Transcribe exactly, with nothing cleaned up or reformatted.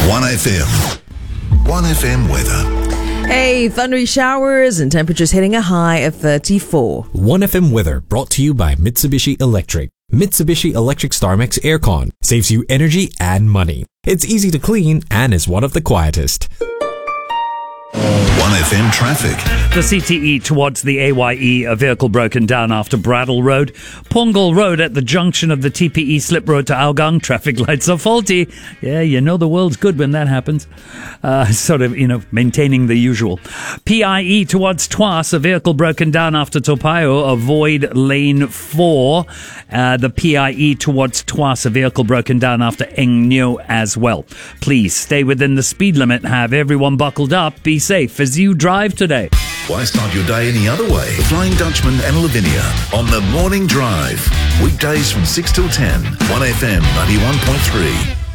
one F M. one F M weather. Hey, thundery showers and temperatures hitting a high of thirty-four. one F M weather brought to you by Mitsubishi Electric. Mitsubishi Electric StarMax Aircon saves you energy and money. It's easy to clean and is one of the quietest. one F M traffic. The C T E towards the A Y E, a vehicle broken down after Brattle Road. Punggol Road at the junction of the T P E slip road to Hougang. Traffic lights are faulty. Yeah, you know the world's good when that happens. Uh, sort of, you know, maintaining the usual. P I E towards Tuas, a vehicle broken down after Topayo. Avoid lane four. Uh, the P I E towards Tuas, a vehicle broken down after Eng Nyo as well. Please stay within the speed limit. Have everyone buckled up. Be safe as you drive today. Why start your day any other way? The Flying Dutchman and Lavinia on the Morning Drive. Weekdays from six till ten. one F M ninety-one point three.